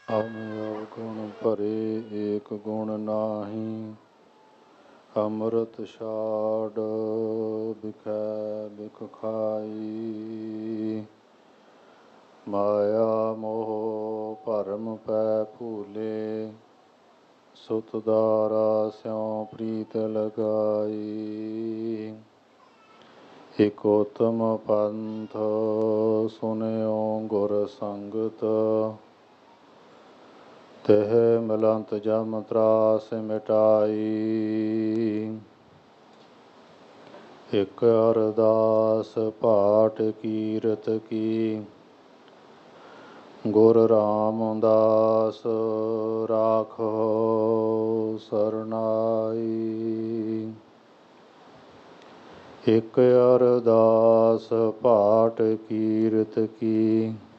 अवगुण भरे एक गुण नाही, अमृत छाड़ बिखै बिख खाई। माया मोह भरम पै भूले, सुत दारा स्यों प्रीत लगाई। इक उत्तम पंथ सुनियो गुर संगत, तिह मिलंत जम त्रास मिटाई। इक अरदास पाठ कीरत की, गुर रामदास राखो सरनाई। इक अरदास पाठ कीरत की,